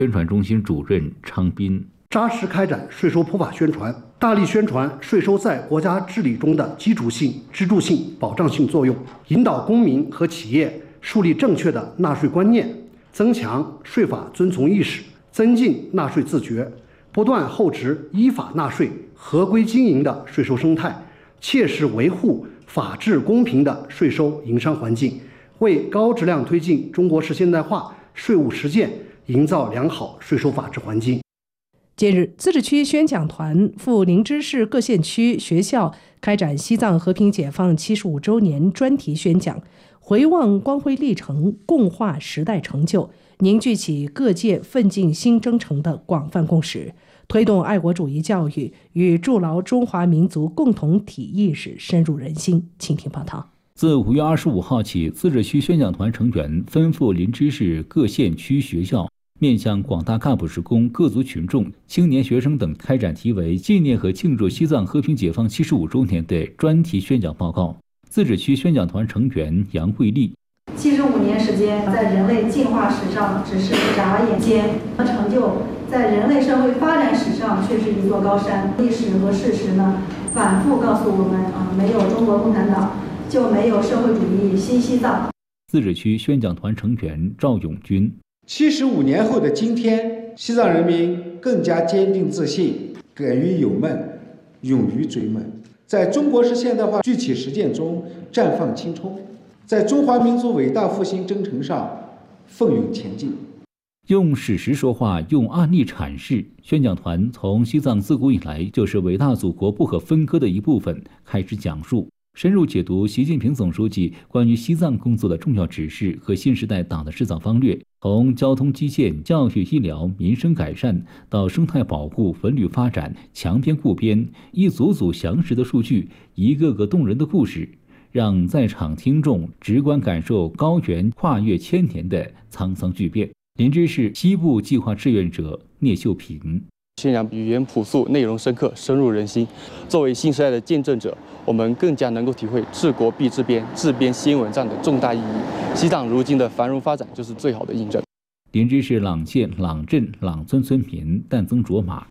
宣传中心主任昌斌， 扎实开展税收普法宣传，大力宣传税收在国家治理中的基础性、支柱性、保障性作用，引导公民和企业树立正确的纳税观念，增强税法遵从意识，增进纳税自觉，不断厚植依法纳税、合规经营的税收生态，切实维护法治公平的税收营商环境，为高质量推进中国式现代化税务实践营造良好税收法治环境。 近日，自治区宣讲团赴林芝市各县区学校开展西藏和平解放75周年专题宣讲，回望光辉历程，共话时代成就，凝聚起各界奋进新征程的广泛共识，推动爱国主义教育与筑牢中华民族共同体意识深入人心。请听报道。 自5月25号起，自治区宣讲团成员奔赴林芝市各县区学校，面向广大干部职工、各族群众、青年学生等，开展题为“纪念和庆祝西藏和平解放75周年”的专题宣讲报告。自治区宣讲团成员杨慧丽 ：75年时间，在人类进化史上只是眨眼间，成就在人类社会发展史上却是一座高山。历史和事实呢，反复告诉我们没有中国共产党，就没有社会主义新西藏。 自治区宣讲团成员赵永军 ：75年后的今天，西藏人民更加坚定自信，敢于有梦，勇于追梦，在中国式现代化具体实践中绽放青春，在中华民族伟大复兴征程上奋勇前进。 用史实说话，用案例阐释。宣讲团从西藏自古以来就是伟大祖国不可分割的一部分开始讲述，深入解读习近平总书记关于西藏工作的重要指示和新时代党的施政方略，从交通基建、教育医疗、民生改善到生态保护、文旅发展、强边固边，一组组详实的数据，一个个动人的故事，让在场听众直观感受高原跨越千年的沧桑巨变。林芝市西部计划志愿者聂秀平： 宣讲语言朴素，内容深刻，深入人心。作为新时代的见证者，我们更加能够体会治国必治边，治边先稳战的重大意义。西藏如今的繁荣发展就是最好的印证。 林芝市朗县朗镇朗村村民但增卓玛：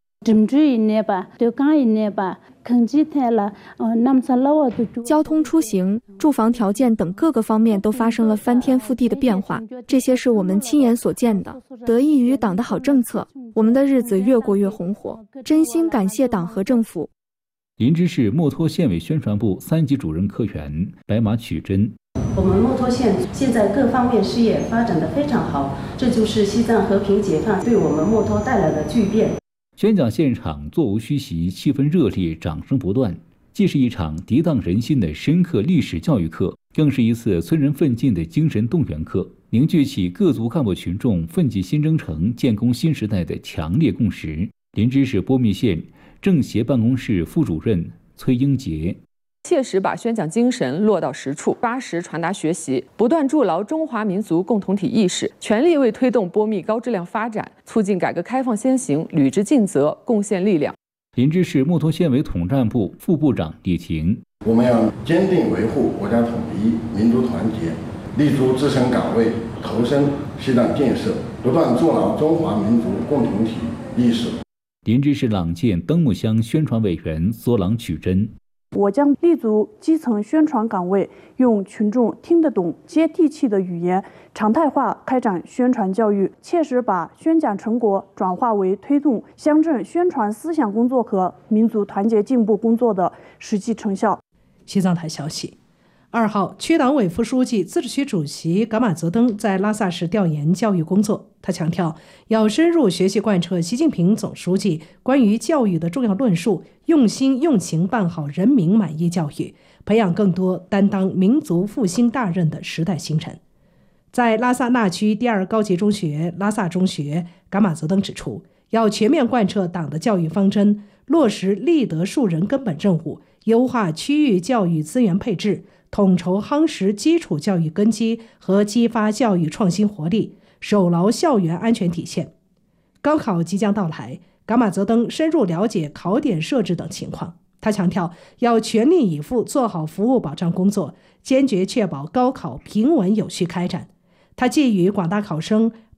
交通出行、住房条件等各个方面都发生了翻天覆地的变化，这些是我们亲眼所见的。得益于党的好政策，我们的日子越过越红火，真心感谢党和政府。 林芝市墨脱县委宣传部3级主任科员白马曲珍： 我们墨脱县现在各方面事业发展得非常好，这就是西藏和平解放对我们墨脱带来的巨变。 宣讲现场座无虚席，气氛热烈，掌声不断。既是一场涤荡人心的深刻历史教育课，更是一次催人奋进的精神动员课，凝聚起各族干部群众奋进新征程、建功新时代的强烈共识。林芝市波密县政协办公室副主任崔英杰： 切实把宣讲精神落到实处，扎实传达学习，不断筑牢中华民族共同体意识，全力为推动波密高质量发展、促进改革开放先行履职尽责贡献力量。 林芝市墨脱县委统战部副部长李婷： 我们要坚定维护国家统一、民族团结，立足自身岗位，投身西藏建设，不断筑牢中华民族共同体意识。 林芝市朗县登木乡宣传委员索朗曲珍： 我将立足基层宣传岗位，用群众听得懂、接地气的语言，常态化开展宣传教育，切实把宣讲成果转化为推动乡镇宣传思想工作和民族团结进步工作的实际成效。 西藏台消息，2号，区党委副书记、自治区主席噶玛泽登在拉萨市调研教育工作。他强调，要深入学习贯彻习近平总书记关于教育的重要论述，用心用情办好人民满意教育，培养更多担当民族复兴大任的时代新人。在拉萨纳区第2高级中学拉萨中学，噶玛泽登指出，要全面贯彻党的教育方针，落实立德树人根本任务，优化区域教育资源配置，统筹夯实基础教育根基和激发教育创新活力，守牢校园安全底线。高考即将到来，噶玛泽登深入了解考点设置等情况。他强调，要全力以赴做好服务保障工作，坚决确保高考平稳有序开展。他寄予广大考生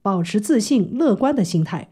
保持自信、乐观的心态。